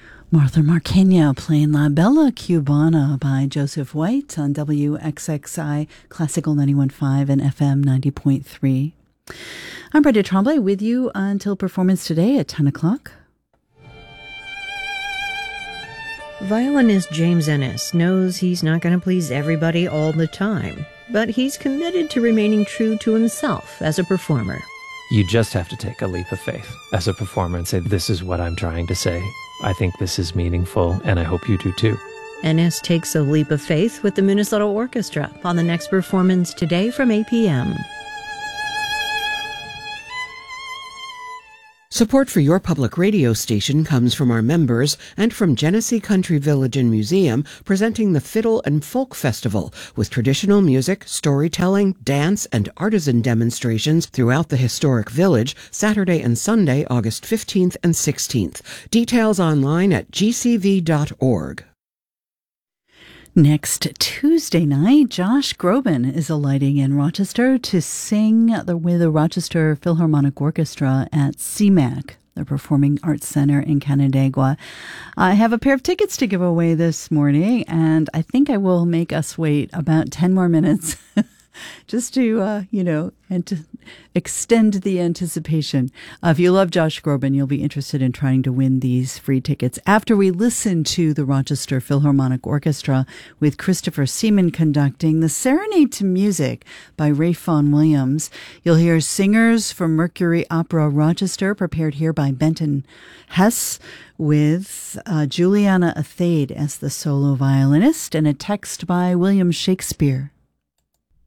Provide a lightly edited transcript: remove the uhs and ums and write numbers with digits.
Martha Marqueña playing La Bella Cubana by Joseph White on WXXI Classical 91.5 and FM 90.3. I'm Brenda Tremblay with you until performance today at 10 o'clock. Violinist James Ennis knows he's not going to please everybody all the time, but he's committed to remaining true to himself as a performer. You just have to take a leap of faith as a performer and say, this is what I'm trying to say. I think this is meaningful, and I hope you do too. Ennis takes a leap of faith with the Minnesota Orchestra on the next performance today from 8 p.m. Support for your public radio station comes from our members and from Genesee Country Village and Museum, presenting the Fiddle and Folk Festival with traditional music, storytelling, dance, and artisan demonstrations throughout the historic village, Saturday and Sunday, August 15th and 16th. Details online at gcv.org. Next Tuesday night, Josh Groban is alighting in Rochester to sing with the Rochester Philharmonic Orchestra at CMAC, the Performing Arts Center in Canandaigua. I have a pair of tickets to give away this morning, and I think I will make us wait about 10 more minutes just to, and to extend the anticipation. If you love Josh Groban, you'll be interested in trying to win these free tickets after we listen to the Rochester Philharmonic Orchestra with Christopher Seaman conducting the Serenade to Music by Ray Vaughan Williams. You'll hear singers from Mercury Opera Rochester, prepared here by Benton Hess, with Juliana Athade as the solo violinist, and a text by William Shakespeare.